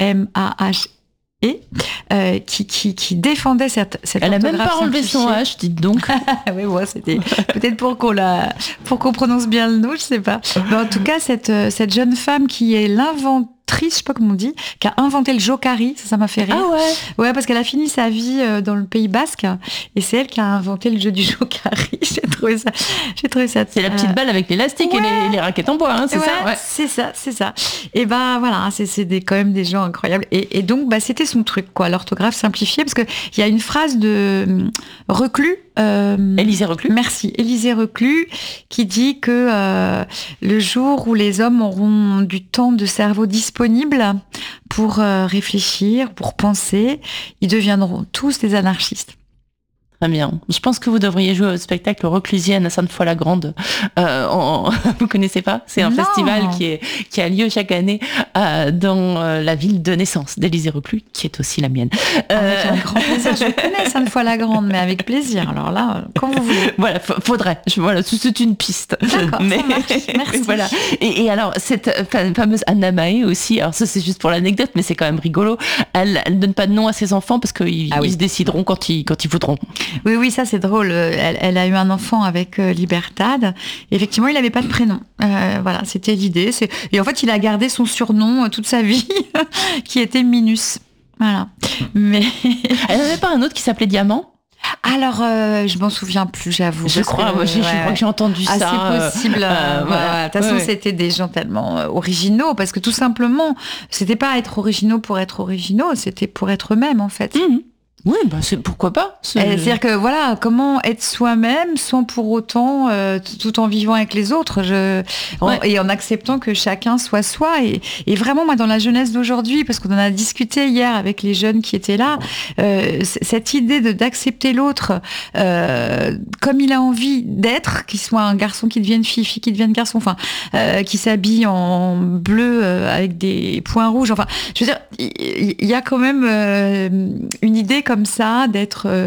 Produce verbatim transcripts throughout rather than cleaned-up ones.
M A H E, euh, qui, qui, qui défendait cette, cette Elle a même pas enlevé simplifiée. son H, dites donc. Oui, ouais, c'était peut-être pour qu'on la, pour qu'on prononce bien le nom, je sais pas. Mais en tout cas, cette, cette jeune femme qui est l'inventrice, je sais pas comment on dit, qui a inventé le jokari, ça, ça m'a fait rire. Ah ouais. Ouais, parce qu'elle a fini sa vie euh, dans le Pays Basque, et c'est elle qui a inventé le jeu du jokari. J'ai trouvé ça, j'ai trouvé ça. C'est la petite euh, balle avec l'élastique ouais. et les, les raquettes en bois, hein, c'est ouais, ça. Ouais. C'est ça, c'est ça. Et ben voilà, c'est, c'est des, quand même des gens incroyables. Et, et donc, bah, c'était son truc, quoi, l'orthographe simplifiée, parce que il y a une phrase de euh, Reclus. Euh, Élisée Reclus. Merci, Élisée Reclus, qui dit que euh, le jour où les hommes auront du temps de cerveau disponible pour euh, réfléchir, pour penser, ils deviendront tous des anarchistes. Très bien. Je pense que vous devriez jouer au spectacle Reclusienne à Sainte-Foy-la-Grande. Euh, en... Vous connaissez pas ? C'est un Non. festival qui, est, qui a lieu chaque année euh, dans euh, la ville de naissance d'Élisée Reclus, qui est aussi la mienne. Avec un grand plaisir. Je connais Sainte-Foy-la-Grande, mais avec plaisir. Alors là, quand vous voulez. Voilà, f- faudrait. Je, voilà, c'est une piste. D'accord, mais, ça marche. Merci. Voilà. Et, et alors, cette fa- fameuse Anna Mae aussi, alors ça c'est juste pour l'anecdote, mais c'est quand même rigolo. Elle, elle donne pas de nom à ses enfants parce qu'ils Ah oui. ils se décideront quand ils, quand ils voudront. Oui, oui, ça c'est drôle. Elle, elle a eu un enfant avec euh, Libertad. Effectivement, il n'avait pas de prénom. Euh, voilà, c'était l'idée. C'est... Et en fait, il a gardé son surnom euh, toute sa vie, qui était Minus. Voilà. Mais Elle n'avait pas un autre qui s'appelait Diamant ? alors, euh, je m'en souviens plus, j'avoue. Je parce crois, que, moi, j'ai, ouais, je crois que j'ai entendu ah, ça. c'est possible. euh, euh, voilà. voilà. De toute façon, Ouais, ouais. c'était des gens tellement euh, originaux, parce que tout simplement, c'était pas être originaux pour être originaux, c'était pour être eux-mêmes, en fait. Mmh. Oui, bah c'est, pourquoi pas. C'est... Euh, C'est-à-dire que voilà, comment être soi-même sans pour autant, euh, t- tout en vivant avec les autres, je, en- Ouais. et en acceptant que chacun soit soi. Et, et vraiment, moi, dans la jeunesse d'aujourd'hui, parce qu'on en a discuté hier avec les jeunes qui étaient là, euh, c- cette idée de d'accepter l'autre euh, comme il a envie d'être, qu'il soit un garçon qui devienne fille, fille qui devienne garçon, enfin, euh, qui s'habille en bleu euh, avec des points rouges. Enfin, je veux dire, il y, y a quand même euh, une idée comme ça, d'être euh,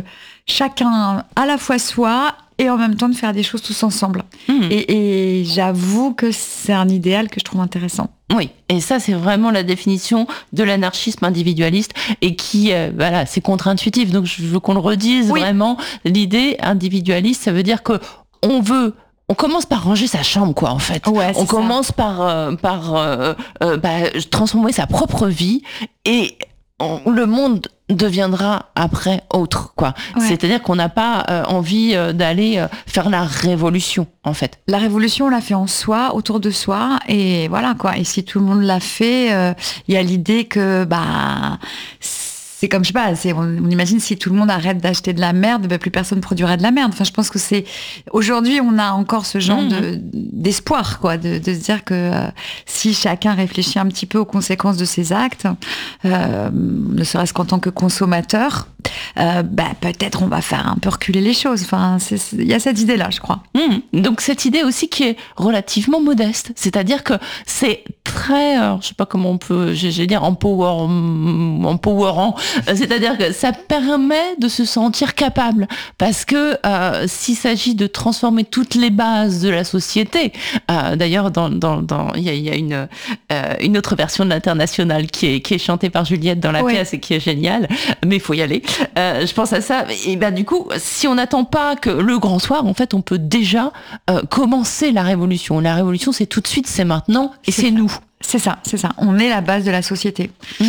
chacun à la fois soi et en même temps de faire des choses tous ensemble. Mmh. Et, et j'avoue que c'est un idéal que je trouve intéressant. Oui, et ça c'est vraiment la définition de l'anarchisme individualiste et qui, euh, voilà, c'est contre-intuitif. Donc je veux qu'on le redise Oui. vraiment. L'idée individualiste, ça veut dire que on veut. On commence par ranger sa chambre, quoi, en fait. Ouais, c'est on ça. commence par, euh, par euh, euh, bah, transformer sa propre vie et on- le monde deviendra après autre, quoi. Ouais. C'est-à-dire qu'on n'a pas euh, envie euh, d'aller euh, faire la révolution, en fait. La révolution, on l'a fait en soi, autour de soi, et voilà quoi. Et si tout le monde l'a fait, euh, il y a l'idée que bah c'est comme je sais pas, c'est, on, on imagine si tout le monde arrête d'acheter de la merde, bah, plus personne produirait de la merde. Enfin, je pense que c'est aujourd'hui on a encore ce genre Mmh. de d'espoir quoi, de, de se dire que euh, si chacun réfléchit un petit peu aux conséquences de ses actes, euh, ne serait-ce qu'en tant que consommateur, euh, bah peut-être on va faire un peu reculer les choses. Enfin, c'est- c'est- il y a cette idée là, je crois. Mmh. Donc cette idée aussi qui est relativement modeste, c'est-à-dire que c'est très, euh, je sais pas comment on peut, je vais dire empower, empowerant, Euh, c'est-à-dire que ça permet de se sentir capable, parce que euh, s'il s'agit de transformer toutes les bases de la société, euh, d'ailleurs dans dans dans il y a, il y a une euh, une autre version de l'Internationale qui est qui est chantée par Juliette dans la Ouais. pièce et qui est géniale, mais il faut y aller. Euh, je pense à ça. Et ben du coup, si on n'attend pas que le grand soir, en fait, on peut déjà euh, commencer la révolution. La révolution, c'est tout de suite, c'est maintenant, et C'est c'est ça. nous. C'est ça, c'est ça. On est la base de la société. Mmh.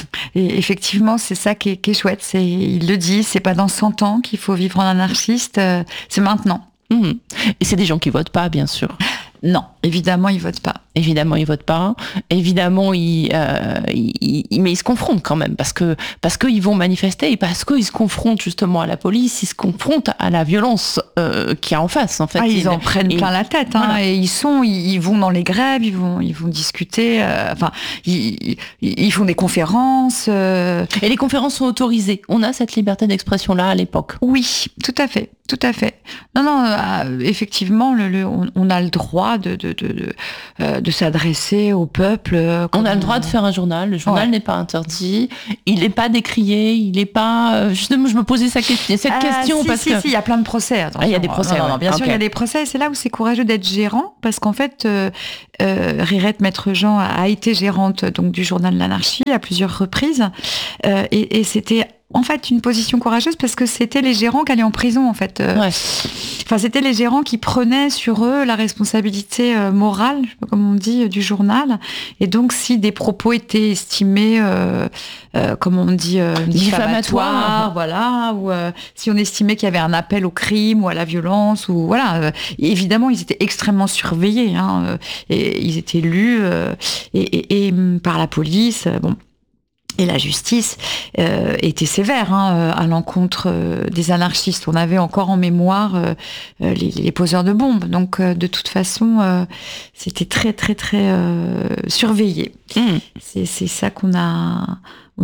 Et effectivement, c'est ça qui est, qui est chouette. C'est, il le dit, c'est pas dans cent ans qu'il faut vivre en anarchiste, euh, c'est maintenant. Mmh. Et c'est des gens qui votent pas, bien sûr. Non, évidemment, ils votent pas. Évidemment, ils votent pas. Évidemment, ils, euh, ils, ils- mais ils se confrontent quand même parce que parce qu'ils vont manifester et parce qu'ils se confrontent justement à la police, ils se confrontent à la violence euh, qu'il y a en face. En fait, Ah, ils en prennent ils- plein la tête, hein, voilà. et ils sont, ils, ils vont dans les grèves, ils vont, ils vont discuter. euh, enfin, ils, ils, ils font des conférences. euh, Et les conférences sont autorisées. On a cette liberté d'expression là à l'époque. Oui, tout à fait, tout à fait. Non, non, euh, effectivement, le, le- on, on a le droit de, de, de, de, euh, de s'adresser au peuple. Euh, on a le droit de faire un journal. Le journal ouais. n'est pas interdit. Il n'est pas décrié. Il n'est pas. Euh, justement, je me posais cette question, cette euh, question si, parce si, que si, il y a plein de procès. Attention. Ah, il y a des procès. Non, non, non, bien ouais. sûr, okay. il y a des procès. Et c'est là où c'est courageux d'être gérant, parce qu'en fait, euh, euh, Rirette Maître Jean a été gérante donc du journal L'Anarchie à plusieurs reprises, euh, et, et c'était en fait une position courageuse parce que c'était les gérants qui allaient en prison en fait. Euh, ouais. Enfin, c'était les gérants qui prenaient sur eux la responsabilité euh, morale, je sais pas comment on dit, euh, du journal. Et donc, si des propos étaient estimés, euh, euh, comme on dit, euh, diffamatoires, voilà, ou euh, si on estimait qu'il y avait un appel au crime ou à la violence, ou voilà, euh, évidemment, ils étaient extrêmement surveillés, hein, euh, et ils étaient lus euh, et, et, et par la police. Euh, bon. Et la justice euh, était sévère hein, à l'encontre euh, des anarchistes. On avait encore en mémoire euh, les, les poseurs de bombes. Donc, euh, de toute façon, euh, c'était très, très, très euh, surveillé. Mmh. C'est, c'est ça qu'on a...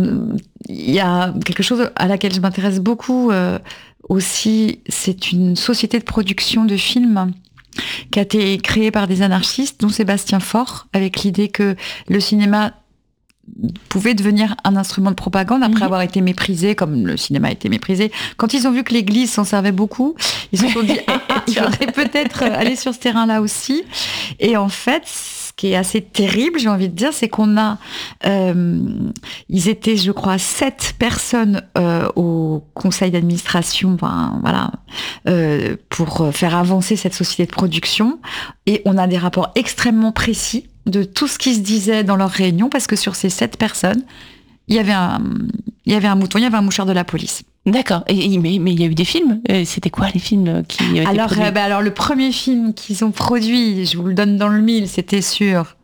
Il y a quelque chose à laquelle je m'intéresse beaucoup euh, aussi. C'est une société de production de films qui a été créée par des anarchistes, dont Sébastien Faure, avec l'idée que le cinéma pouvait devenir un instrument de propagande après mmh. avoir été méprisé, comme le cinéma a été méprisé. Quand ils ont vu que l'Église s'en servait beaucoup, ils se sont dit ah, ah, il faudrait peut-être aller sur ce terrain-là aussi. Et en fait, ce qui est assez terrible, j'ai envie de dire, c'est qu'on a... Euh, ils étaient, je crois, sept personnes euh, au conseil d'administration, enfin, voilà, euh, pour faire avancer cette société de production. Et on a des rapports extrêmement précis de tout ce qui se disait dans leurs réunions, parce que sur ces sept personnes, il y avait un, il y avait un mouton, il y avait un mouchard de la police. D'accord. Et, mais, mais il y a eu des films. C'était quoi les films qui ont été alors, produits euh, bah, alors, le premier film qu'ils ont produit, je vous le donne dans le mille, c'était sur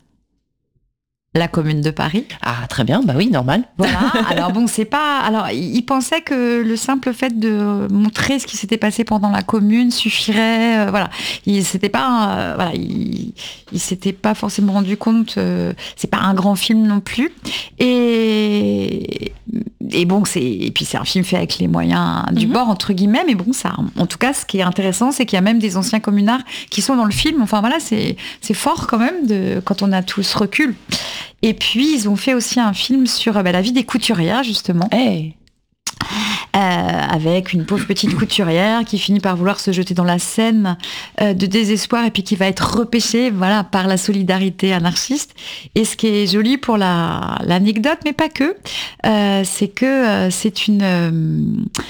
la Commune de Paris. Ah, très bien, bah oui, normal. Voilà. Alors bon, c'est pas. Alors, ils pensaient que le simple fait de montrer ce qui s'était passé pendant la Commune suffirait. Euh, voilà. Ils s'étaient pas. Euh, voilà. Ils, ils s'étaient pas forcément rendu compte. Euh, c'est pas un grand film non plus. Et et bon, c'est et puis c'est un film fait avec les moyens du mm-hmm. bord entre guillemets. Mais bon, ça. En tout cas, ce qui est intéressant, c'est qu'il y a même des anciens communards qui sont dans le film. Enfin voilà, c'est c'est fort quand même de quand on a tout ce recul. Et puis, ils ont fait aussi un film sur bah, la vie des couturières, justement. Hey. Euh, avec une pauvre petite couturière qui finit par vouloir se jeter dans la Seine euh, de désespoir et puis qui va être repêchée voilà, par la solidarité anarchiste. Et ce qui est joli pour la, l'anecdote, mais pas que, euh, c'est que euh, c'est une... Euh,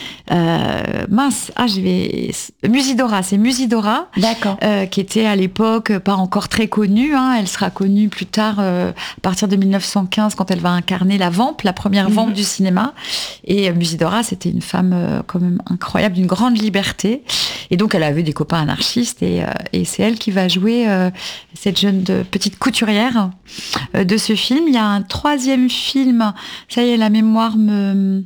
euh, mince, ah, je vais... Musidora, c'est Musidora. D'accord. Euh, qui était à l'époque pas encore très connue. Hein, elle sera connue plus tard, euh, à partir de mille neuf cent quinze, quand elle va incarner la Vamp, la première Vamp mmh. du cinéma. Et euh, Musidora, c'était une femme euh, quand même incroyable, d'une grande liberté. Et donc, elle avait des copains anarchistes et, euh, et c'est elle qui va jouer euh, cette jeune de, petite couturière euh, de ce film. Il y a un troisième film, ça y est, la mémoire me...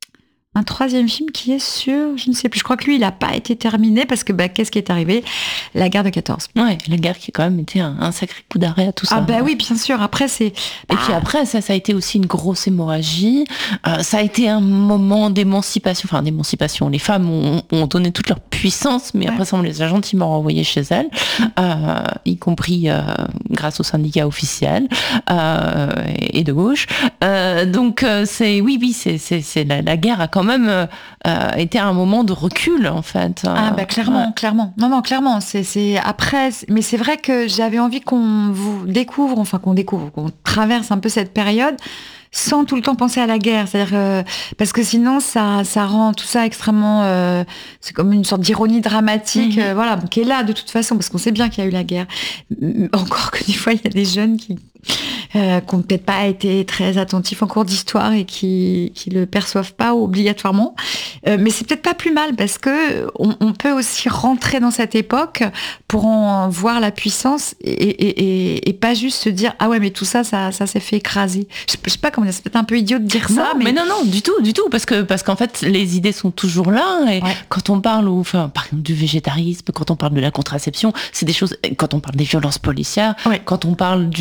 Un troisième film qui est sur, je ne sais plus, je crois que lui, il n'a pas été terminé parce que bah, qu'est-ce qui est arrivé ? La guerre de quatorze. Ouais, la guerre qui a quand même été un, un sacré coup d'arrêt à tout ça. Ah bah oui, bien sûr. Après, c'est... Bah... Et puis après, ça, ça a été aussi une grosse hémorragie. Euh, ça a été un moment d'émancipation. Enfin, d'émancipation. Les femmes ont, ont donné toute leur puissance, mais ouais. après ça, on les a gentiment renvoyées chez elles, euh, y compris euh, grâce aux syndicats officiels euh, et de gauche. Euh, donc, euh, c'est... Oui, oui, c'est, c'est, c'est la, la guerre a quand même euh, été un moment de recul en fait. Ah bah clairement, ouais. clairement. Non non clairement. C'est, c'est après, mais c'est vrai que j'avais envie qu'on vous découvre, enfin qu'on découvre, qu'on traverse un peu cette période sans tout le temps penser à la guerre, c'est-à-dire euh, parce que sinon ça ça rend tout ça extrêmement euh, c'est comme une sorte d'ironie dramatique, mm-hmm. euh, voilà, qui est là de toute façon parce qu'on sait bien qu'il y a eu la guerre. Encore que des fois il y a des jeunes qui Euh, qui n'ont peut-être pas été très attentifs en cours d'histoire et qui qui le perçoivent pas obligatoirement. Euh, mais c'est peut-être pas plus mal parce que on, on peut aussi rentrer dans cette époque pour en voir la puissance et, et, et, et pas juste se dire ah ouais mais tout ça ça ça s'est fait écraser. Je, je sais pas comment dire, c'est peut-être un peu idiot de dire non, ça. Mais... mais non non du tout du tout parce que parce qu'en fait les idées sont toujours là et ouais. quand on parle ou enfin par exemple du végétarisme, quand on parle de la contraception, c'est des choses. Quand on parle des violences policières, ouais. quand on parle d'une éducation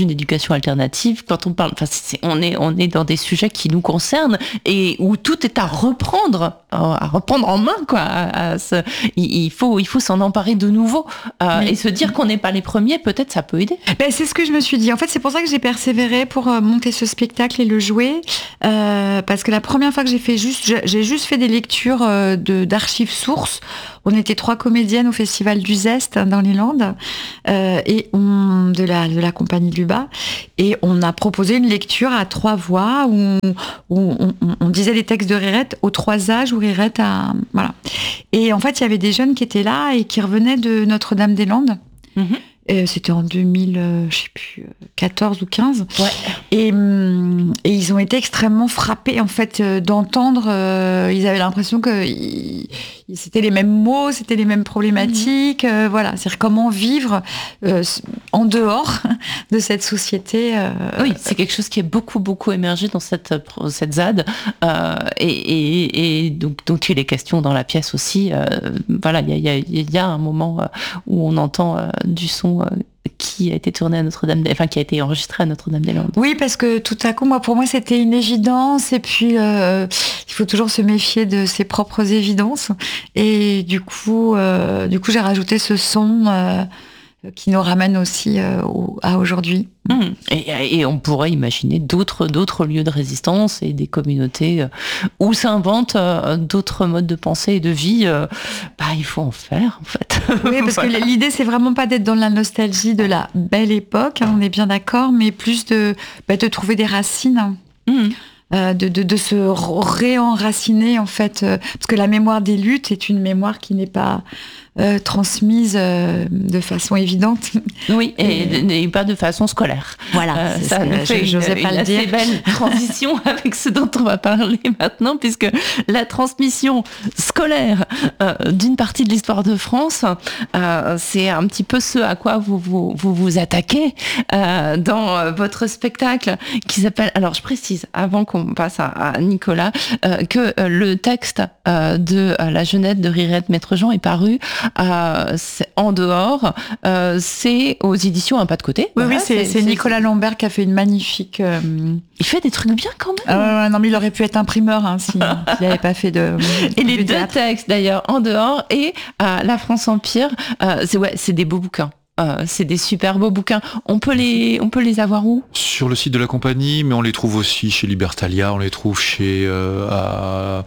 solutions alternatives. Quand on parle, enfin, c'est, on est, on est dans des sujets qui nous concernent et où tout est à reprendre, à reprendre en main, quoi. À, à se, il, il faut, il faut s'en emparer de nouveau euh, et se dire qu'on n'est pas les premiers. Peut-être ça peut aider. Ben, c'est ce que je me suis dit. En fait, c'est pour ça que j'ai persévéré pour euh, monter ce spectacle et le jouer, euh, parce que la première fois que j'ai fait juste, j'ai juste fait des lectures euh, de d'archives sources. On était trois comédiennes au Festival du Zest dans les Landes euh, et on, de la de la compagnie Luba, et on a proposé une lecture à trois voix où on, où on, on, on disait les textes de Rirette aux trois âges où Rirette a voilà. Et en fait, il y avait des jeunes qui étaient là et qui revenaient de Notre-Dame-des-Landes. Mm-hmm. Euh, c'était en deux mille, euh, je sais plus, euh, quatorze ou quinze. Ouais. Et, hum, et ils ont été extrêmement frappés, en fait, euh, d'entendre. Euh, ils avaient l'impression que ils, c'était les mêmes mots, c'était les mêmes problématiques. Mmh. Euh, voilà, c'est-à-dire comment vivre euh, en dehors de cette société. Euh, oui, c'est quelque chose qui est beaucoup, beaucoup émergé dans cette, cette ZAD. Euh, et, et, et donc, dont il est question dans la pièce aussi. Euh, voilà, il y a, y, a, y a un moment où on entend euh, du son qui a été tourné à Notre-Dame, enfin qui a été enregistré à Notre-Dame-des-Landes. Oui, parce que tout à coup, moi, pour moi, c'était une évidence, et puis euh, il faut toujours se méfier de ses propres évidences. Et du coup, euh, du coup, j'ai rajouté ce son euh, qui nous ramène aussi euh, au, à aujourd'hui. Mmh. Et, et on pourrait imaginer d'autres, d'autres lieux de résistance et des communautés où s'inventent euh, d'autres modes de pensée et de vie. Euh, bah, il faut en faire, en fait. Oui, parce voilà. que l'idée, c'est vraiment pas d'être dans la nostalgie de la belle époque, hein, on est bien d'accord, mais plus de, bah, de trouver des racines. Mmh. Euh, de, de, de se réenraciner, en fait, euh, parce que la mémoire des luttes est une mémoire qui n'est pas euh, transmise euh, de façon évidente. Oui, et, et, et pas de façon scolaire. Voilà, euh, ça nous fait une, une assez belle transition avec ce dont on va parler maintenant, puisque la transmission scolaire euh, d'une partie de l'histoire de France, euh, c'est un petit peu ce à quoi vous vous, vous, vous attaquez euh, dans votre spectacle qui s'appelle, alors je précise, avant qu'on on passe à, à Nicolas, euh, que euh, le texte euh, de euh, La Jeunette de Rirette Maître Jean est paru euh, c'est en dehors. Euh, c'est aux éditions Un Pas de Côté. Oui, voilà, oui, c'est, c'est, c'est Nicolas c'est... Lambert qui a fait une magnifique... Euh... Il fait des trucs bien quand même. Euh, non, mais il aurait pu être imprimeur hein, s'il n'avait pas fait de... Et les deux textes d'ailleurs, En dehors et euh, La France Empire, euh, c'est, ouais, c'est des beaux bouquins. Euh, c'est des super beaux bouquins. On peut les, on peut les avoir où ? Sur le site de la compagnie, mais on les trouve aussi chez Libertalia, on les trouve chez euh, à,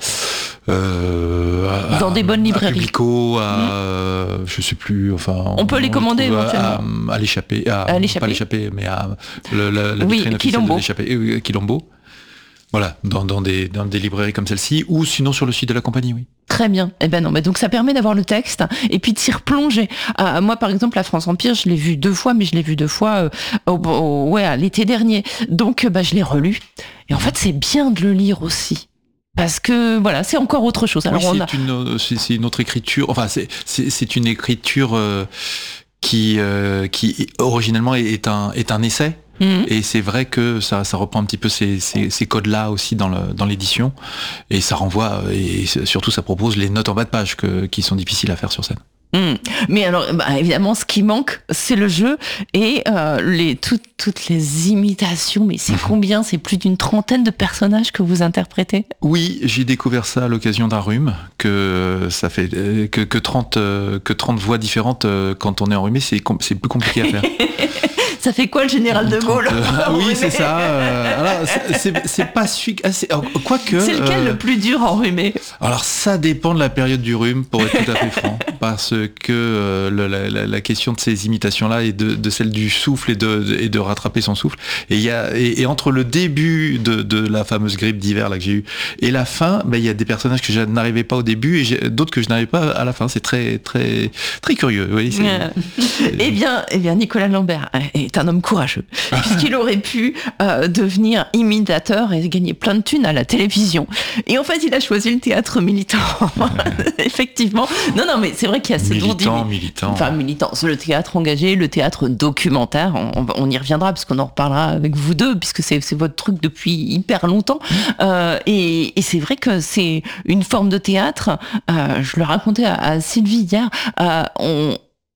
euh, dans à, des bonnes librairies. À Publico, à mmh. je sais plus. Enfin, on, on peut les commander éventuellement. À, à l'échappée, à, à l'échappée. Pas l'échappée, mais à le, la, la oui, vitrine officielle Quilombo. de l'échappée, euh, Quilombo. Voilà, dans, dans, des, dans des librairies comme celle-ci, ou sinon sur le site de la compagnie, oui. Très bien. Eh ben non, mais donc ça permet d'avoir le texte et puis de s'y replonger. Euh, moi, par exemple, La France Empire, je l'ai vu deux fois, mais je l'ai vu deux fois euh, au, au, ouais, à l'été dernier. Donc, bah, je l'ai relu. Et en fait, c'est bien de le lire aussi. Parce que voilà, c'est encore autre chose. Alors, oui, on c'est, a... une, c'est, c'est une autre écriture. Enfin, c'est, c'est, c'est une écriture euh, qui, euh, qui originellement est un, est un essai. Mmh. Et c'est vrai que ça, ça reprend un petit peu ces, ces, ces codes-là aussi dans, le, dans l'édition. Et ça renvoie, et surtout ça propose les notes en bas de page que, qui sont difficiles à faire sur scène. Mmh. Mais alors, bah, évidemment, ce qui manque, c'est le jeu et euh, les, tout, toutes les imitations. Mais c'est combien ? C'est plus d'une trentaine de personnages que vous interprétez ? Oui, j'ai découvert ça à l'occasion d'un rhume, que ça fait que, que, trente, que trente voix différentes quand on est enrhumé, c'est, c'est plus compliqué à faire. Ça fait quoi le général de Gaulle ? Ah oui, c'est ça. Euh, alors, c'est, c'est, c'est pas celui... Quoique... C'est lequel euh, le plus dur enrhumé ? Alors, ça dépend de la période du rhume, pour être tout à fait franc. Parce que euh, le, la, la question de ces imitations-là est de, de celle du souffle et de, de, et de rattraper son souffle. Et, y a, et, et entre le début de, de la fameuse grippe d'hiver là, que j'ai eue et la fin, ben, y a des personnages que je n'arrivais pas au début et j'ai, d'autres que je n'arrivais pas à la fin. C'est très, très, très curieux. Oui, c'est, euh, c'est... Eh bien, eh bien, Nicolas Lambert est un homme courageux, puisqu'il aurait pu euh, devenir imitateur et gagner plein de thunes à la télévision. Et en fait, il a choisi le théâtre militant. Effectivement. Non, non, mais c'est vrai qu'il y a ce militant, militant. Enfin, militant. C'est le théâtre engagé, le théâtre documentaire. On, on y reviendra, parce qu'on en reparlera avec vous deux, puisque c'est, c'est votre truc depuis hyper longtemps. Euh, et, et c'est vrai que c'est une forme de théâtre. Euh, je le racontais à, à Sylvie hier. Euh, on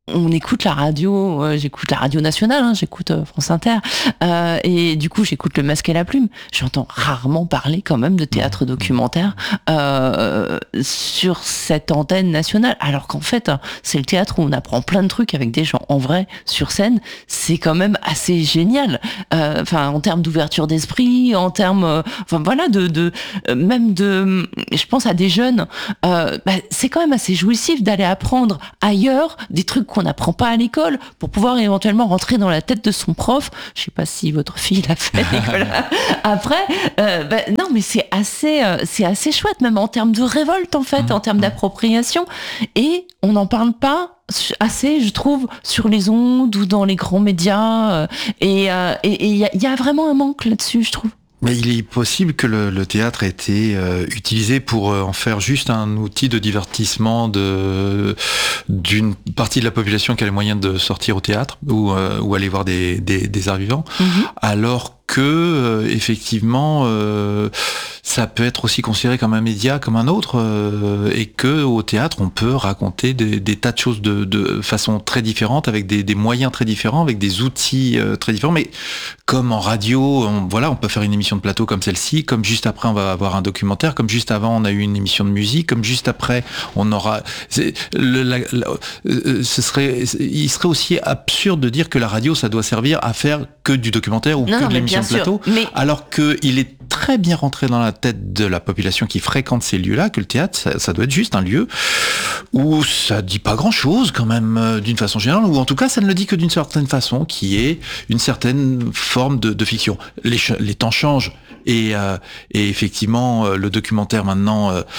on écoute la radio, euh, j'écoute la radio nationale, hein, j'écoute euh, France Inter, euh, et du coup j'écoute Le Masque et la Plume. J'entends rarement parler quand même de théâtre documentaire euh, sur cette antenne nationale, alors qu'en fait c'est le théâtre où on apprend plein de trucs avec des gens en vrai sur scène. C'est quand même assez génial. Enfin, euh, en termes d'ouverture d'esprit, en termes, euh, enfin voilà, de, de euh, même de, je pense à des jeunes. Euh, bah, c'est quand même assez jouissif d'aller apprendre ailleurs des trucs qu'on n'apprend pas à l'école pour pouvoir éventuellement rentrer dans la tête de son prof. Je sais pas si votre fille l'a fait, Nicolas. Après, euh, bah, non, mais c'est assez, euh, c'est assez chouette, même en termes de révolte, en fait, en termes d'appropriation. Et on n'en parle pas assez, je trouve, sur les ondes ou dans les grands médias. Euh, et il euh, et, et y, a, y a vraiment un manque là-dessus, je trouve. Mais il est possible que le, le théâtre ait été euh, utilisé pour euh, en faire juste un outil de divertissement de d'une partie de la population qui a les moyens de sortir au théâtre ou, euh, ou aller voir des, des, des arts vivants, mm-hmm. alors que euh, effectivement euh, ça peut être aussi considéré comme un média comme un autre euh, et que au théâtre on peut raconter des, des tas de choses de, de façon très différente avec des, des moyens très différents, avec des outils euh, très différents. Mais comme en radio, on, voilà, on peut faire une émission de plateau comme celle-ci, comme juste après on va avoir un documentaire, comme juste avant on a eu une émission de musique, comme juste après on aura. Le, la, la, euh, ce serait, il serait aussi absurde de dire que la radio ça doit servir à faire que du documentaire ou non, que non, de l'émission de plateau, sûr, mais... alors qu'il est très bien rentré dans la tête de la population qui fréquente ces lieux-là, que le théâtre, ça, ça doit être juste un lieu où ça dit pas grand-chose quand même, euh, d'une façon générale, ou en tout cas ça ne le dit que d'une certaine façon, qui est une certaine forme de, de fiction. Les, les temps changent, et, euh, et effectivement, euh, le documentaire maintenant euh,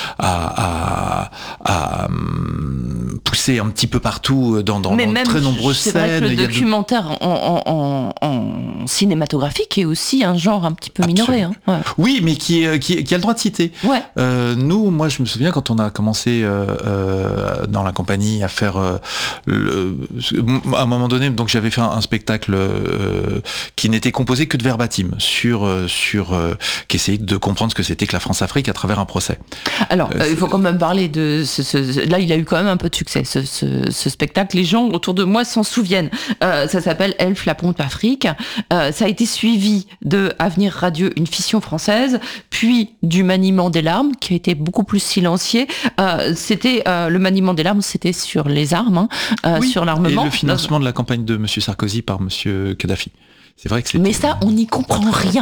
a, a, a hum, poussé un petit peu partout dans, dans, Mais dans même, très nombreuses c'est scènes. Vrai que le Il y a documentaire de... en, en, en, en cinématographique est aussi un genre un petit peu minoré. Hein. Ouais. Oui, mais qui, qui, qui a le droit de citer. Ouais. Euh, nous, moi, je me souviens quand on a commencé euh, euh, dans la compagnie à faire, euh, le, à un moment donné, donc j'avais fait un, un spectacle euh, qui n'était composé que de verbatim sur euh, sur euh, qui essayait de comprendre ce que c'était que la France-Afrique à travers un procès. Alors, euh, il faut quand même parler de ce, ce, là, il a eu quand même un peu de succès ce, ce, ce spectacle. Les gens autour de moi s'en souviennent. Euh, ça s'appelle Elf la Pompe Afrique. Euh, ça a été suivi de Avenir Radieux, une fission française, puis du Maniement des larmes, qui a été beaucoup plus silencieux. Euh, c'était euh, le Maniement des larmes, c'était sur les armes, hein, euh, oui, sur l'armement. Et le financement de la campagne de Monsieur Sarkozy par Monsieur Kadhafi. C'est vrai que c'est. Mais ça, on n'y comprend rien.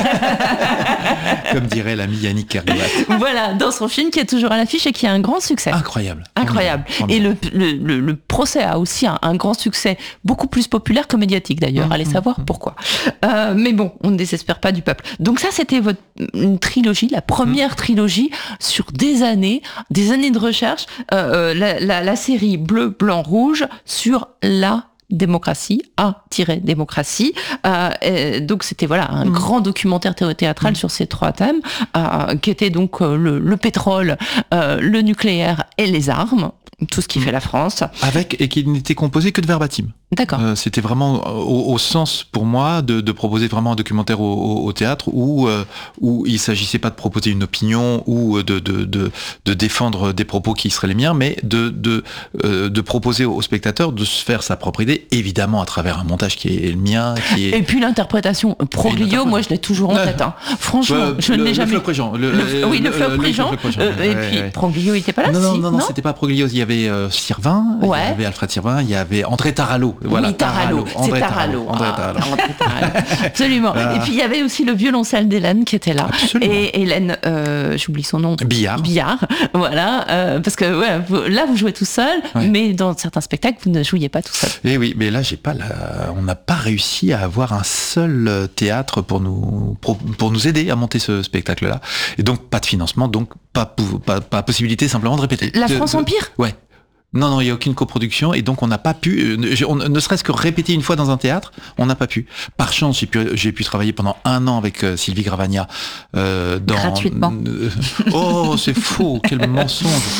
Comme dirait l'ami Yannick Kergouat. Voilà, dans son film qui est toujours à l'affiche et qui a un grand succès. Incroyable. Incroyable. Et le, le, le, le procès a aussi un, un grand succès, beaucoup plus populaire que médiatique d'ailleurs. Mmh, Allez savoir mmh. pourquoi. Euh, mais bon, on ne désespère pas du peuple. Donc ça, c'était votre une trilogie, la première mmh. trilogie sur des années, des années de recherche. Euh, la, la, la série Bleu, Blanc, Rouge sur la démocratie, A-démocratie. Euh, donc c'était voilà un mmh. grand documentaire théâtral mmh. sur ces trois thèmes, euh, qui était donc euh, le, le pétrole, euh, le nucléaire et les armes, tout ce qui mmh. fait la France. Avec, et qui n'était composé que de verbatim. D'accord. Euh, c'était vraiment au, au sens pour moi de, de proposer vraiment un documentaire au, au, au théâtre où euh, où il s'agissait pas de proposer une opinion ou de de de, de défendre des propos qui seraient les miens, mais de de euh, de proposer au spectateur de se faire sa propre idée, évidemment à travers un montage qui est le mien, qui est. Et puis l'interprétation Proglio, moi je l'ai toujours en tête. Hein. Franchement, euh, je ne l'ai jamais. Le fleuve Préjean. Le, le, oui, le fleuve Préjean. Euh, et ouais, puis ouais. Proglio, il était pas là. Non, non, si, non, non, non, c'était pas Proglio. Il y avait euh, Sirvin, ouais. il y avait Alfred Sirvin, il y avait André Tarallo. Voilà, oui, Tarallo, c'est Tarallo. André Tarallo. Absolument. Ah. Et puis il y avait aussi le violoncelle d'Hélène qui était là. Absolument. Et Hélène, euh, j'oublie son nom. Billard. Billard, voilà. Euh, parce que ouais, vous, là vous jouez tout seul, ouais. mais dans certains spectacles vous ne jouiez pas tout seul. Et oui, mais là j'ai pas la... on n'a pas réussi à avoir un seul théâtre pour nous pour, pour nous aider à monter ce spectacle-là. Et donc pas de financement, donc pas pas, pas possibilité simplement de répéter. La de, France de... Empire. Ouais. Non, non, il n'y a aucune coproduction et donc on n'a pas pu, on, ne serait-ce que répéter une fois dans un théâtre, on n'a pas pu. Par chance, j'ai pu, j'ai pu travailler pendant un an avec euh, Sylvie Gravagna. Euh, dans, Gratuitement. Euh, oh, c'est faux, quel mensonge.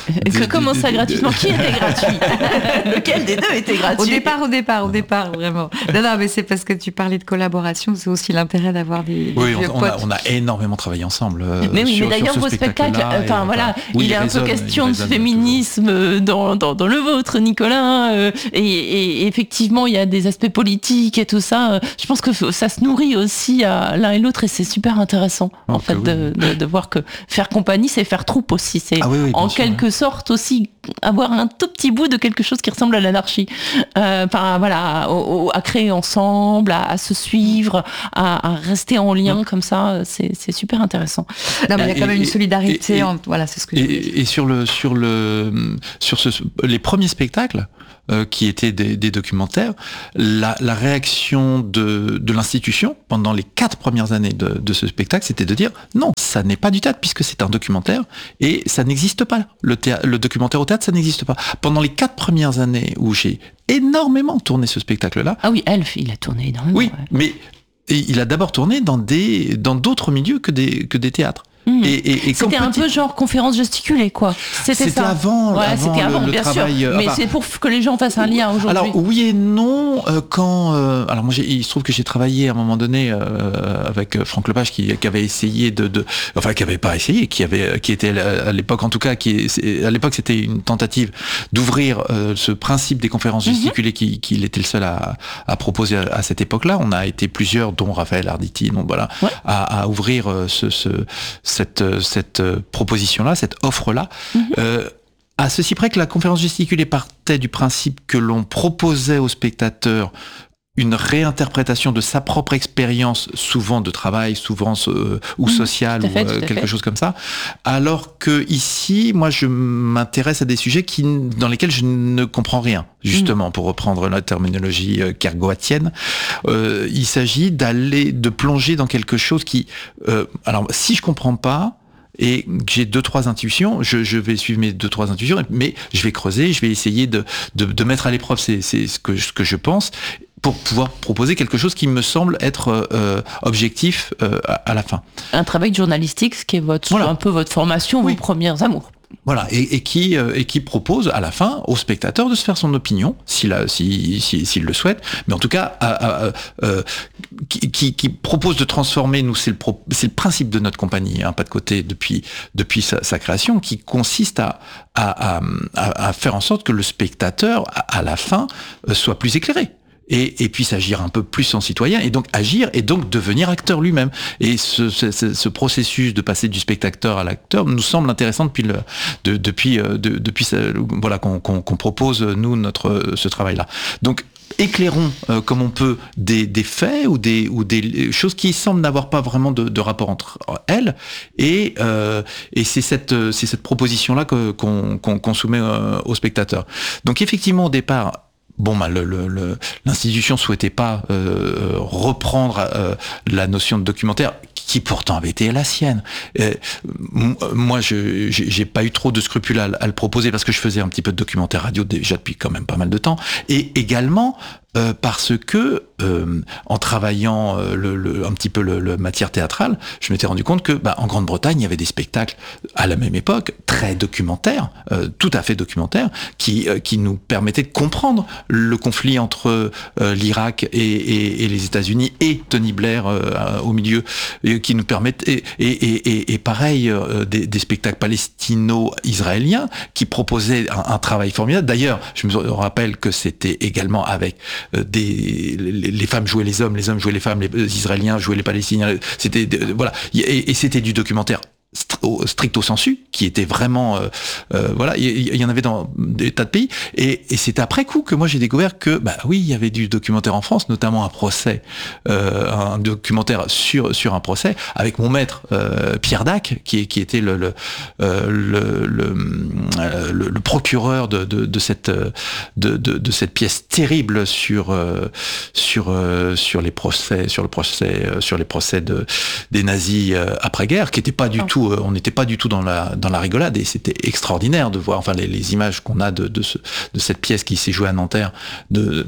de- Comment de- ça de- gratuitement? Qui était gratuit? Lequel des deux était gratuit? Au départ, au départ, au départ, vraiment. Non, non, mais c'est parce que tu parlais de collaboration, c'est aussi l'intérêt d'avoir des, des Oui, vieux on, on a, potes. on a énormément travaillé ensemble. euh, Mais oui, sur- mais d'ailleurs, sur ce vos spectacles, spectacle-là, enfin et, voilà, oui, il est un résonne, peu question il de résonne féminisme dans, dans, dans le vôtre, Nicolas, euh, et, et- et effectivement, il y a des aspects politiques et tout ça. euh, Je pense que f- ça se nourrit aussi à l'un et l'autre, et c'est super intéressant, en Donc, fait, oui. de, de, de voir que faire compagnie, c'est faire troupe aussi. C'est Ah oui, oui, bien en sûr, quelque sorte aussi avoir un tout petit bout de quelque chose qui ressemble à l'anarchie. Euh, Enfin, voilà, au- au- à créer ensemble, à, à se suivre, à, à rester en lien comme ça, c'est c'est super intéressant. Non, mais il y a Et- quand même une et- solidarité. et- entre- voilà, c'est ce que je voulais dire. Et, et sur le sur le sur ce, les premiers spectacles euh, qui étaient des, des documentaires, la, la réaction de, de l'institution pendant les quatre premières années de, de ce spectacle, c'était de dire non, ça n'est pas du théâtre puisque c'est un documentaire et ça n'existe pas. Le, théâtre, le documentaire au théâtre, ça n'existe pas. Pendant les quatre premières années où j'ai énormément tourné ce spectacle-là, Ah oui, Elf, il a tourné énormément. oui, ouais. mais et il a d'abord tourné dans des dans d'autres milieux que des que des théâtres. Mmh. Et, et, et quand C'était un petit- peu genre conférence gesticulée, quoi. C'était C'était ça. avant, Ouais, avant c'était le- avant, le bien travail, sûr. euh, Mais enfin, c'est pour que les gens fassent un lien aujourd'hui. Alors oui et non, euh, quand euh, alors moi j'ai- il se trouve que j'ai travaillé à un moment donné euh, avec Franck Lepage qui, qui avait essayé de, de enfin qui avait pas essayé, qui avait qui était à l'époque en tout cas qui est- à l'époque c'était une tentative d'ouvrir euh, ce principe des conférences gesticulées qui qu'il était le seul à, à proposer à, à cette époque-là. On a été plusieurs, dont Raphaël Arditi, donc voilà, Ouais. à, à ouvrir euh, ce, ce cette cette proposition-là, cette offre-là. Euh, à ceci près que la conférence gesticulée partait du principe que l'on proposait aux spectateurs une réinterprétation de sa propre expérience, souvent de travail, souvent euh, ou sociale, tout à fait, ou euh, tout à quelque fait. chose comme ça. Alors que ici, moi, je m'intéresse à des sujets qui, dans lesquels je ne comprends rien. Justement, pour reprendre la terminologie euh, kergoatienne, euh, il s'agit d'aller, de plonger dans quelque chose qui, euh, alors, si je comprends pas, et que j'ai deux trois intuitions, je, je vais suivre mes deux trois intuitions, mais je vais creuser, je vais essayer de, de, de mettre à l'épreuve c'est, c'est ce que ce que je pense pour pouvoir proposer quelque chose qui me semble être euh, objectif euh, à, à la fin. Un travail journalistique, ce qui est votre, Voilà. un peu votre formation, Oui. vos premières amours. Voilà, et, et qui euh, et qui propose à la fin au spectateur de se faire son opinion, s'il a, si, si, s'il le souhaite, mais en tout cas, à, à, euh, qui, qui, qui propose de transformer. Nous, c'est le pro, c'est le principe de notre compagnie, hein, pas de côté depuis depuis sa, sa création, qui consiste à à, à à faire en sorte que le spectateur, à, à la fin, euh, soit plus éclairé. Et, et puisse agir un peu plus en citoyen, et donc agir, et donc devenir acteur lui-même. Et ce, ce, ce, ce processus de passer du spectateur à l'acteur nous semble intéressant depuis le, de, depuis, euh, de, depuis, ce- voilà, qu'on, qu'on, qu'on propose nous notre ce travail-là. Donc éclairons euh, comme on peut des, des faits ou des ou des choses qui semblent n'avoir pas vraiment de, de rapport entre elles, et euh, et c'est cette c'est cette proposition-là que, qu'on, qu'on, qu'on soumet euh, aux spectateurs. Donc effectivement au départ. Bon, bah, le, le, le, l'institution souhaitait pas euh, reprendre euh, la notion de documentaire qui pourtant avait été la sienne. Euh, m- moi, je j'ai, j'ai pas eu trop de scrupules à, à le proposer parce que je faisais un petit peu de documentaire radio déjà depuis quand même pas mal de temps, et également euh, parce que euh, en travaillant euh, le, le, un petit peu le, le matière théâtrale, je m'étais rendu compte que bah, en Grande-Bretagne, il y avait des spectacles à la même époque très documentaires, euh, tout à fait documentaires, qui euh, qui nous permettaient de comprendre le conflit entre euh, l'Irak et, et, et les États-Unis, et Tony Blair euh, au milieu, et qui nous permettent et, et, et, et pareil euh, des, des spectacles palestino-israéliens qui proposaient un, un travail formidable. D'ailleurs, je me rappelle que c'était également avec euh, des les, les femmes jouaient les hommes, les hommes jouaient les femmes, les Israéliens jouaient les Palestiniens. C'était euh, voilà, et, et c'était du documentaire stricto sensu, qui était vraiment euh, euh, voilà, il y, y en avait dans des tas de pays, et, et c'est après coup que moi j'ai découvert que bah oui, il y avait du documentaire en France, notamment un procès, euh, un documentaire sur sur un procès avec mon maître euh, Pierre Dac, qui qui était le le euh, le, le, euh, le, le procureur de, de, de cette de, de, de cette pièce terrible sur euh, sur euh, sur les procès sur le procès euh, sur les procès de des nazis euh, après-guerre, qui était pas du oh. tout on n'était pas du tout dans la dans la rigolade, et c'était extraordinaire de voir enfin les, les images qu'on a de de, ce, de cette pièce qui s'est jouée à Nanterre, de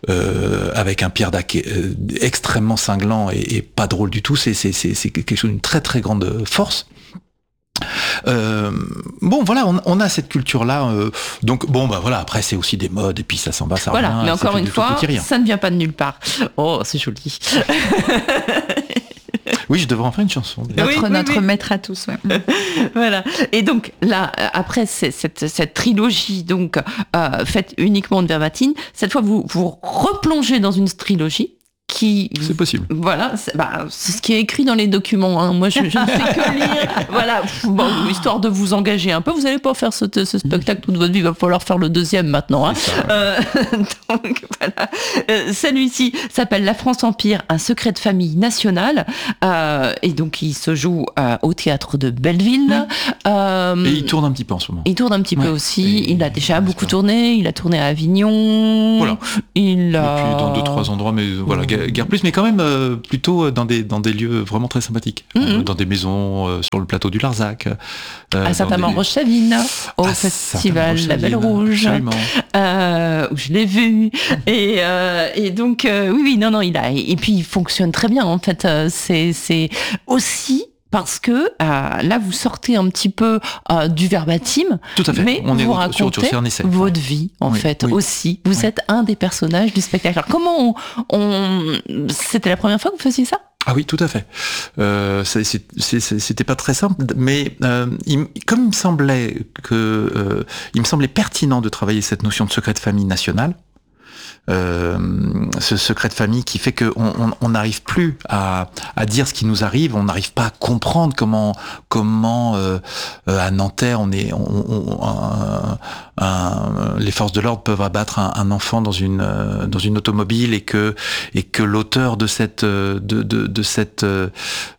euh, avec un Pierre Dac euh, extrêmement cinglant et, et pas drôle du tout. C'est c'est c'est c'est quelque chose d'une très très grande force. Euh, bon, voilà, on, on a cette culture-là. Euh, donc, bon, bah voilà, après, c'est aussi des modes, et puis ça s'en va, ça Voilà, revient. mais encore une fois, ça ne vient pas de nulle part. Oh, c'est joli. Oui, je devrais en faire une chanson. Notre, Oui, oui, notre oui. maître à tous. Ouais. Voilà. Et donc là, après c'est- cette, cette trilogie donc euh, faite uniquement de verbatim, cette fois vous vous replongez dans une trilogie qui C'est possible. voilà, c'est bah, c'est ce qui est écrit dans les documents. Hein. Moi, je, je ne fais que lire. Voilà, bon, histoire de vous engager un peu. Vous n'allez pas faire ce, ce spectacle toute votre vie. Il va falloir faire le deuxième maintenant. Hein. C'est ça, ouais. Euh, donc voilà. Euh, celui-ci s'appelle La France Empire, un secret de famille national. Euh, et donc il se joue euh, au théâtre de Belleville. Euh, Et il tourne un petit peu en ce moment. il tourne un petit Ouais. peu aussi. Et- il a déjà j'espère. beaucoup tourné. Il a tourné à Avignon. Voilà. Il Et a... puis dans deux, trois endroits, mais euh, voilà, guère, guère plus, mais quand même euh, plutôt dans des, dans des lieux vraiment très sympathiques. Mhm. Euh, dans des maisons euh, sur le plateau du Larzac. euh, à dans Saint-Amand-Roche-Savine, au À festival La Belle Saint-Amand-Roche-Savine, Rouge, absolument. euh, où je l'ai vu. et, euh, et donc, euh, oui, oui, non, non, il a. Et puis, il fonctionne très bien, en fait. Euh, C'est, c'est aussi parce que euh, là, vous sortez un petit peu euh, du verbatim, Tout à fait. mais On est vous au- sur autre chose, racontez c'est un essai. votre vie, en Oui, fait, oui. aussi. Vous Oui. êtes un des personnages du spectacle. Alors, comment on, on... C'était la première fois que vous faisiez ça ? Ah oui, tout à fait. Euh, c'est- c'est- c'est- c'est- c'était pas très simple, mais euh, il, m- comme il me semblait que, euh, il me semblait pertinent de travailler cette notion de secret de famille national. Euh, ce secret de famille qui fait qu'on on, on n'arrive plus à, à dire ce qui nous arrive, on n'arrive pas à comprendre comment comment euh, euh, à Nanterre on est, on, on- un- un- les forces de l'ordre peuvent abattre un, un enfant dans une euh, dans une automobile et que et que l'auteur de cette euh, de de, de cette euh,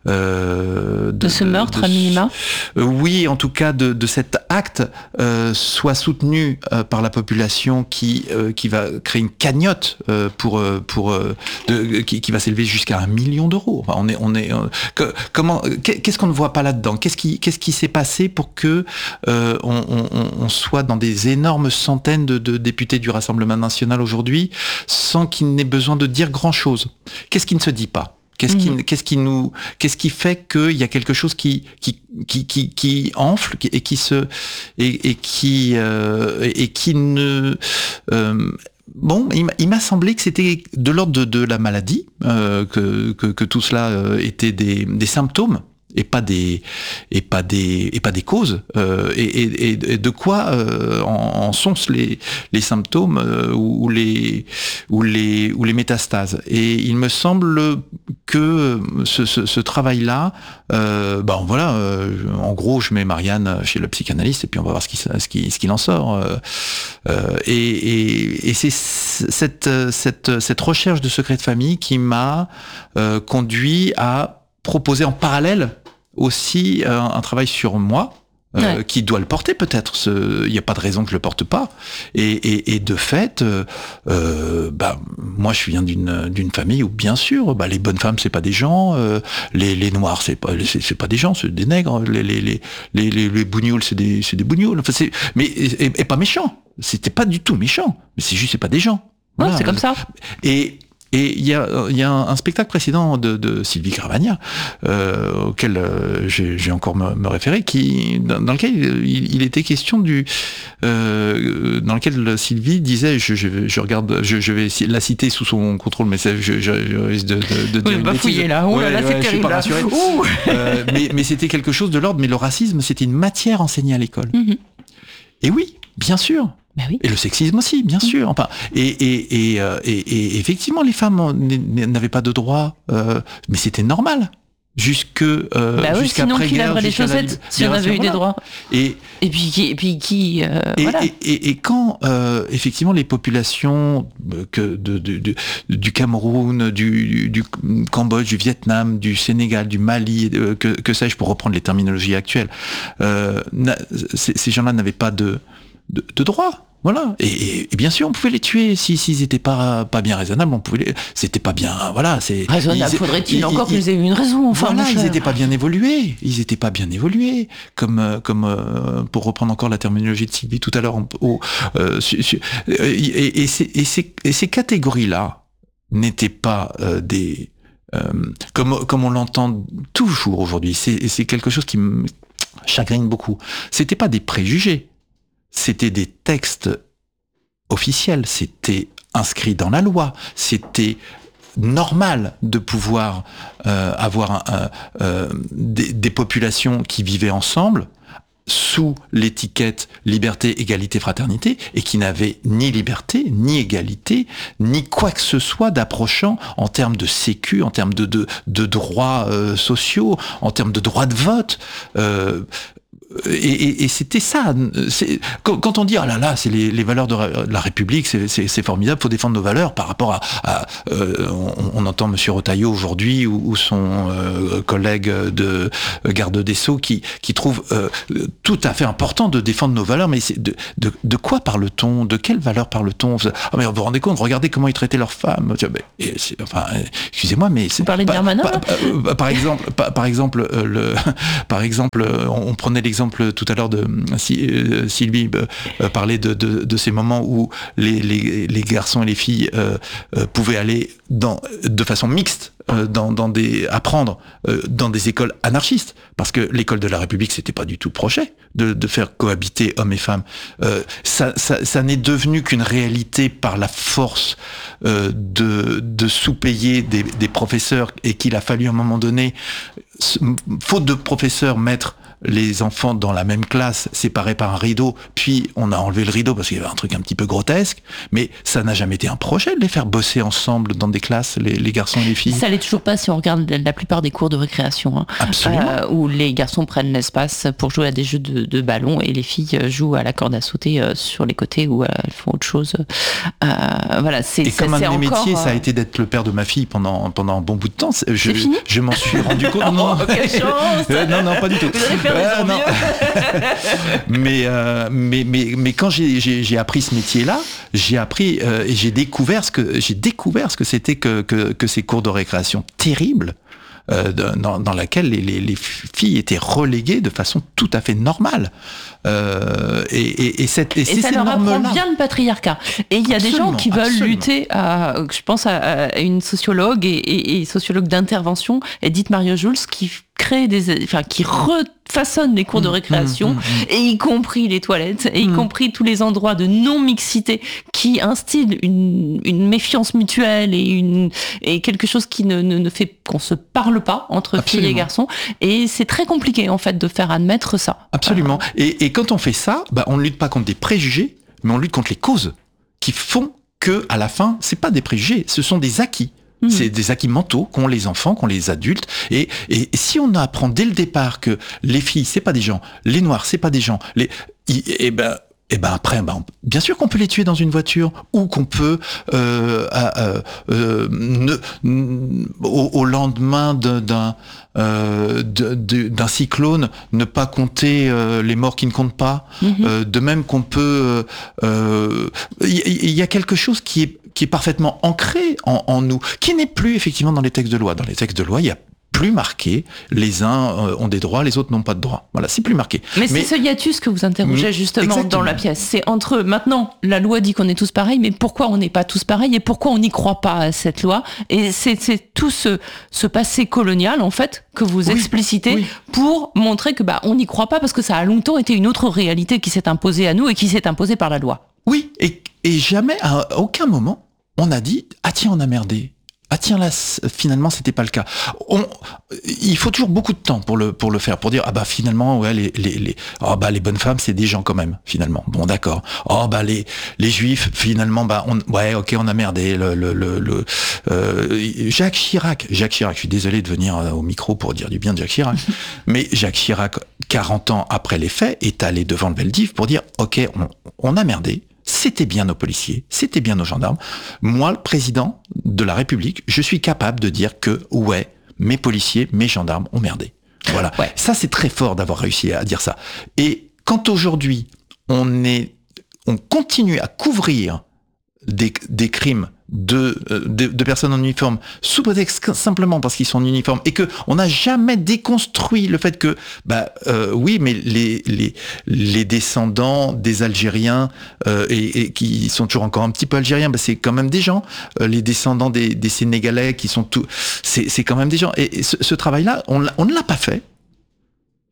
de, De ce meurtre, de à minima ? euh, oui, en tout cas de, de cet acte euh, soit soutenu euh, par la population qui euh, qui va créer une cagnotte euh, pour euh, pour euh, de, qui, qui va s'élever jusqu'à un million d'euros. Enfin, on est on est euh, que- comment qu'est-ce qu'on ne voit pas là-dedans? Qu'est-ce qui qu'est-ce qui s'est passé pour que euh, on, on, on soit dans des énormes centaines de, de députés du Rassemblement national aujourd'hui sans qu'il n'ait besoin de dire grand-chose? Qu'est-ce qui ne se dit pas? Qu'est-ce qui, Mhm. qu'est-ce qui nous, qu'est-ce qui fait qu'il y a quelque chose qui, qui, qui, qui, qui enfle et qui se, et, et qui, euh, et qui ne, euh, bon, il m'a- il m'a semblé que c'était de l'ordre de, de la maladie, euh, que, que, que tout cela euh, était des, des symptômes. Et pas des et pas des et pas des causes euh, et, et, et de quoi euh, en, en sont les les symptômes euh, ou, ou les ou les ou les métastases. Et il me semble que ce, ce, ce travail-là, euh, ben voilà, euh, en gros, je mets Marianne chez le psychanalyste et puis on va voir ce qui ce qui ce qu'il en sort. Euh, euh, et et, et c'est cette cette cette recherche de secret de famille qui m'a euh, conduit à proposer en parallèle aussi euh, un travail sur moi, euh, Ouais. qui doit le porter peut-être. Ce- Il n'y a pas de raison que je le porte pas. Et, et, et de fait, euh, euh, bah, moi je viens d'une d'une famille où bien sûr, bah, les bonnes femmes c'est pas des gens, euh, les, les noirs c'est pas c'est, c'est pas des gens, c'est des nègres, les les les les, les, les bougnoules c'est des c'est des bougnoules. Enfin c'est mais et, et pas méchant. C'était pas du tout méchant. Mais c'est juste c'est pas des gens. Ouais, Voilà. c'est comme ça. Et et il y a, il y a un, un spectacle précédent de, de Sylvie Gravagna euh, auquel euh, j'ai, j'ai encore me, me référé, qui dans, dans lequel il, il était question du, euh, dans lequel Sylvie disait, je, je, je regarde, je, je vais la citer sous son contrôle, mais ça, je, je, je risque de, de, de dire Oui, une bah bêtise. fouiller là. Oh là Ouais, là, ouais, c'est je suis terrible. pas là. rassuré. Ouh. Euh, mais, mais c'était quelque chose de l'ordre. Mais le racisme, c'était une matière enseignée à l'école. Mhm. Et oui, bien sûr. Bah oui. Et le sexisme aussi, bien sûr. Enfin, et, et, et, euh, et, et effectivement, les femmes n- n'avaient pas de droit, euh, mais c'était normal. Jusque euh, Bah oui, jusqu'à sinon qui après-guerre, laverait les jusqu'à la chaussettes si on libération, avait eu des voilà. droits. Et, Et puis qui, et puis qui, euh, et, voilà. et, et, et quand euh, effectivement les populations euh, que de, de, de, du Cameroun, du, du Cambodge, du Vietnam, du Sénégal, du Mali, euh, que, que sais-je pour reprendre les terminologies actuelles, euh, n'a- ces, ces gens-là n'avaient pas de, de, de droit. Voilà. Et, et, et bien sûr, on pouvait les tuer si s'ils étaient pas pas bien raisonnables. On pouvait les... C'était pas bien. Voilà. C'est Raisonnable, ils- faudrait-il ils- encore ils- qu'ils aient eu une raison, enfin. voilà, mon ils cher. étaient pas bien évolués. Ils étaient pas bien évolués. Comme, euh, comme euh, pour reprendre encore la terminologie de Sylvie tout à l'heure. on- au- euh, su- su- euh, et, et, ces, et, ces, et ces catégories-là n'étaient pas euh, des... euh, comme, comme on l'entend toujours aujourd'hui. C'est, c'est quelque chose qui me... chagrine beaucoup. C'était pas des préjugés, c'était des textes officiels, c'était inscrit dans la loi, c'était normal de pouvoir euh, avoir un, un, euh, des, des populations qui vivaient ensemble sous l'étiquette liberté, égalité, fraternité, et qui n'avaient ni liberté, ni égalité, ni quoi que ce soit d'approchant en termes de sécu, en termes de, de, de droits euh, sociaux, en termes de droits de vote. Euh, Et, et, et c'était ça. C'est, quand, quand on dit ah là là, c'est les, les valeurs de, de la République, c'est, c'est, c'est formidable, faut défendre nos valeurs par rapport à. à euh, on, on entend Monsieur Retailleau aujourd'hui ou, ou son euh, collègue de garde des Sceaux qui qui trouve euh, tout à fait important de défendre nos valeurs. Mais c'est de, de, de quoi parle-t-on? De quelles valeurs parle-t-on? Ah mais vous vous rendez compte? Regardez comment ils traitaient leurs femmes. Et c'est, enfin, excusez-moi, mais c'est. Vous parlez de Darmanin, par, par, par exemple, par, par exemple, euh, le, par exemple, on, on prenait l'exemple tout à l'heure de euh, Sylvie euh, parlait de, de, de ces moments où les, les, les garçons et les filles euh, euh, pouvaient aller dans, de façon mixte euh, dans, dans des, apprendre euh, dans des écoles anarchistes, parce que l'école de la République c'était pas du tout le projet de, de faire cohabiter hommes et femmes. Euh, ça, ça, ça n'est devenu qu'une réalité par la force euh, de, de sous-payer des, des professeurs, et qu'il a fallu à un moment donné, faute de professeurs, mettre les enfants dans la même classe, séparés par un rideau, puis on a enlevé le rideau parce qu'il y avait un truc un petit peu grotesque, mais ça n'a jamais été un projet de les faire bosser ensemble dans des classes, les, les garçons et les filles. Ça l'est toujours pas si on regarde la plupart des cours de récréation, hein, Absolument. Euh, où les garçons prennent l'espace pour jouer à des jeux de, de ballon et les filles jouent à la corde à sauter euh, sur les côtés, où euh, elles font autre chose. Euh, voilà, c'est, et ça, comme un c'est de mes encore, métiers, ça a euh... été d'être le père de ma fille pendant, pendant un bon bout de temps. Je, c'est fini je m'en suis rendu compte. Oh, non, quelle chance euh, non, non, pas du tout. Vous allez faire Euh, des non. mais, euh, mais, mais, mais quand j'ai, j'ai, j'ai appris ce métier-là, j'ai appris euh, et j'ai découvert ce que j'ai découvert ce que c'était que, que, que ces cours de récréation terribles. Euh, dans, dans laquelle les, les, les filles étaient reléguées de façon tout à fait normale. Euh, et, et, et, cette, et, et c'est ça ces leur apprend normes-là. bien le patriarcat. Et il y a Absolument, des gens qui veulent absolument. lutter, à, je pense à, à une sociologue et, et, et sociologue d'intervention, Edith Mario-Jules, qui crée des, enfin, qui refaçonne les cours de récréation, mmh, mmh, mmh. et y compris les toilettes, et Mmh. y compris tous les endroits de non-mixité qui instillent une, une méfiance mutuelle et, une, et quelque chose qui ne, ne, ne fait qu'on se parle pas entre Absolument. filles et garçons. Et c'est très compliqué, en fait, de faire admettre ça. Absolument. Et, et quand on fait ça, bah, on ne lutte pas contre des préjugés, mais on lutte contre les causes qui font que, à la fin, c'est pas des préjugés, ce sont des acquis. Mmh. C'est des acquis mentaux qu'ont les enfants, qu'ont les adultes. Et, et, et si on apprend dès le départ que les filles, c'est pas des gens, les noirs, c'est pas des gens, les, et ben, et ben après, ben, bien sûr qu'on peut les tuer dans une voiture, ou qu'on peut, euh, euh, euh, ne, n- au, au lendemain de, d'un, euh, de, de, d'un cyclone, ne pas compter euh, les morts qui ne comptent pas. Mmh. Euh, de même qu'on peut, il euh, y, y a quelque chose qui est qui est parfaitement ancré en, en nous, qui n'est plus effectivement dans les textes de loi. Dans les textes de loi, il y a plus marqué, les uns euh, ont des droits, les autres n'ont pas de droits. Voilà, c'est plus marqué. Mais, mais c'est ce hiatus que vous interrogez mmh, justement exactement. dans la pièce. C'est entre, maintenant, la loi dit qu'on est tous pareils, mais pourquoi on n'est pas tous pareils et pourquoi on n'y croit pas à cette loi? Et c'est, c'est tout ce, ce passé colonial, en fait, que vous oui, explicitez oui. pour montrer que bah, on n'y croit pas parce que ça a longtemps été une autre réalité qui s'est imposée à nous et qui s'est imposée par la loi. Oui, et, et jamais, à aucun moment, on a dit « Ah tiens, on a merdé ». Ah tiens là finalement c'était pas le cas. On, il faut toujours beaucoup de temps pour le pour le faire, pour dire ah bah finalement ouais les les les oh bah les bonnes femmes c'est des gens quand même finalement. Bon d'accord. Oh bah les les juifs finalement bah on ouais ok on a merdé le le le, le euh, Jacques Chirac Jacques Chirac. Je suis désolé de venir au micro pour dire du bien de Jacques Chirac, mais Jacques Chirac quarante ans après les faits est allé devant le Veldiv pour dire ok on, on a merdé. C'était bien nos policiers, c'était bien nos gendarmes. Moi, le président de la République, je suis capable de dire que, ouais, mes policiers, mes gendarmes ont merdé. Voilà. Ouais. Ça, c'est très fort d'avoir réussi à dire ça. Et quand aujourd'hui, on est, on continue à couvrir des, des crimes de, de, de personnes en uniforme sous prétexte simplement parce qu'ils sont en uniforme et que on n'a jamais déconstruit le fait que bah euh, oui mais les les les descendants des Algériens euh, et, et qui sont toujours encore un petit peu algériens bah c'est quand même des gens euh, les descendants des, des Sénégalais qui sont tout c'est c'est quand même des gens et, et ce, ce travail là on on ne l'a pas fait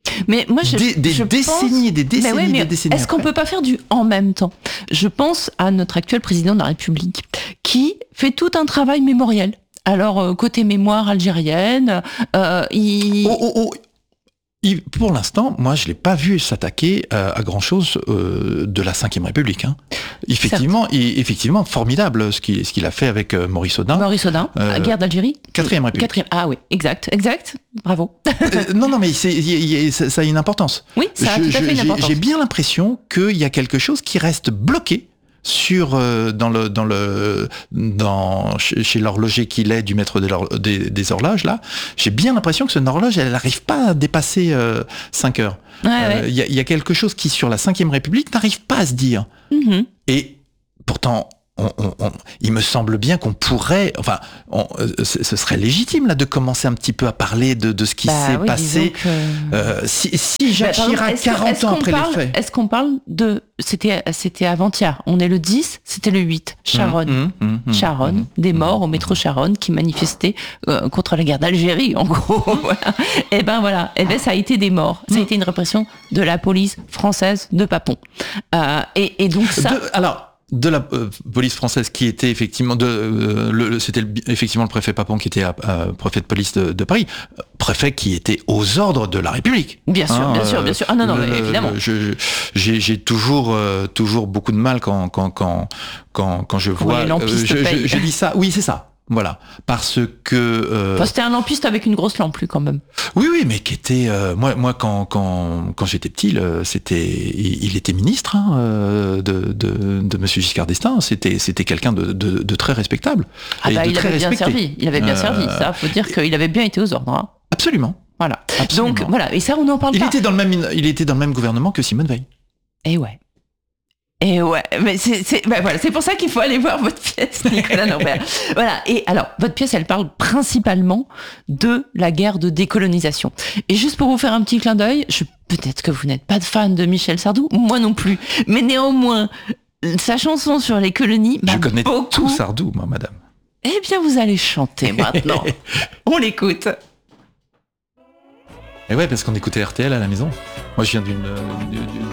Mais moi, je, des, des je décennies et des pense... décennies, mais ouais, mais des décennies est-ce qu'on après. peut pas faire du en même temps? Je pense à notre actuel président de la République qui fait tout un travail mémoriel. Alors, euh, côté mémoire algérienne, euh, il... Oh, oh, oh. Il- pour l'instant, moi, je l'ai pas vu s'attaquer à, à grand chose euh, de la Cinquième République. Hein. Effectivement, il- effectivement, formidable ce qu'il ce qu'il a fait avec euh, Maurice Audin. Maurice Audin, Euh, guerre d'Algérie. Quatrième République. Quatrième. Ah oui, exact, exact. Bravo. Euh, non, non, mais c'est- il y a- il y a- ça, ça a une importance. Oui, ça a Je- tout à je- fait une j'ai- importance. J'ai bien l'impression qu'il y a quelque chose qui reste bloqué sur euh, dans le dans le dans chez, chez l'horloger qu'il est du maître des, hor- des, des horloges là. J'ai bien l'impression que son horloge elle n'arrive pas à dépasser euh, cinq heures. Il Ouais, euh, ouais. y, a, y a quelque chose qui sur la Cinquième République n'arrive pas à se dire. Mhm. Et pourtant, on, on- on- il me semble bien qu'on pourrait, enfin, on- euh, ce ce serait légitime là de commencer un petit peu à parler de, de ce qui Bah s'est oui, passé. disons que- Euh, si si Jacques Bah, pardon, Chirac, est-ce que- quarante est-ce ans qu'on après parle- les faits. Est-ce qu'on parle de... C'était, c'était avant-hier. On est le dix, c'était le huit. Charonne. Mmh, mmh, mmh, Charonne, mmh, des mmh, morts au mmh. métro Charonne qui manifestaient euh, contre la guerre d'Algérie, en gros. Voilà. Et ben voilà. Et ben ça a été des morts. Ça a été une répression de la police française de Papon. Euh, et, et donc ça. De- alors, de la euh, police française qui était effectivement de, euh, le, le- c'était le- effectivement le préfet Papon qui était à, à- préfet de police de, de Paris, euh, préfet qui était aux ordres de la République. Bien sûr, Hein, bien sûr, euh, bien sûr. Ah non, non, le- mais évidemment. je- je- j'ai, j'ai toujours, euh, toujours beaucoup de mal quand, quand, quand, quand, quand je Quand vois. les lampistes je, je, payent. je dis ça. Oui, c'est ça. Voilà, parce que euh, Enfin, c'était un lampiste avec une grosse lampe, lui, quand même. oui, oui, mais qui était euh, moi, moi quand quand quand j'étais petit, le- c'était il, il était ministre hein, euh, de, de de Monsieur Giscard d'Estaing. C'était c'était quelqu'un de, de de très respectable. Ah et bah, de il très avait bien respecté. servi. Il avait bien Euh, servi. Ça, faut dire qu'il avait bien été aux ordres. Hein. Absolument. Voilà. Absolument. Donc voilà. Et ça, on n'en parle Il pas. était dans le même il était dans le même gouvernement que Simone Veil. Et ouais. Et ouais, mais c'est, c'est, bah voilà, c'est pour ça qu'il faut aller voir votre pièce, Nicolas Norbert. Voilà. Et alors, votre pièce, elle parle principalement de la guerre de décolonisation. Et juste pour vous faire un petit clin d'œil, je, peut-être que vous n'êtes pas de fan de Michel Sardou, moi non plus. Mais néanmoins, sa chanson sur les colonies m'a Je connais beaucoup. tout Sardou, moi, madame. Eh bien, vous allez chanter maintenant. On l'écoute. Et ouais, parce qu'on écoutait R T L à la maison. Moi, je viens d'une, d'une- d'une-